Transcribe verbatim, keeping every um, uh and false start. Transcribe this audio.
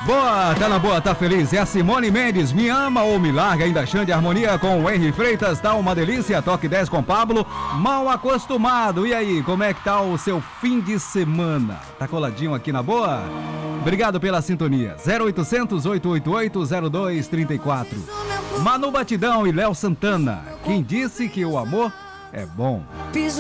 Boa, tá na boa, tá feliz. É a Simone Mendes, Me Ama ou Me Larga, ainda Xande Harmonia com o Henry Freitas, tá uma delícia. Toque dez com Pablo, Mal Acostumado. E aí, como é que tá o seu fim de semana? Tá coladinho aqui na boa? Obrigado pela sintonia. zero oitocentos, oito oito oito, zero dois três quatro. Manu Batidão e Léo Santana. Quem disse que o amor é bom?